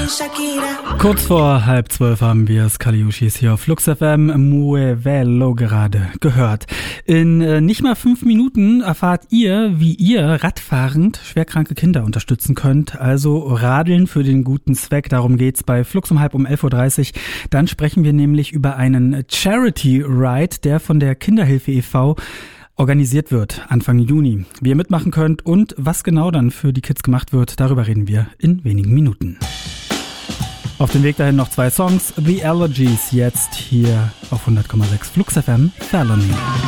Kurz vor 11:30 haben wir es, Kaliushis hier auf Flux FM, Muevelo gerade gehört. In nicht mal 5 Minuten erfahrt ihr, wie ihr radfahrend schwerkranke Kinder unterstützen könnt. Also Radeln für den guten Zweck, darum geht's bei Flux um 11:30 Uhr. Dann sprechen wir nämlich über einen Charity Ride, der von der Kinderhilfe e.V. organisiert wird, Anfang Juni. Wie ihr mitmachen könnt und was genau dann für die Kids gemacht wird, darüber reden wir in wenigen Minuten. Auf dem Weg dahin noch 2 Songs. The Allergies jetzt hier auf 100,6 Flux FM, Felony.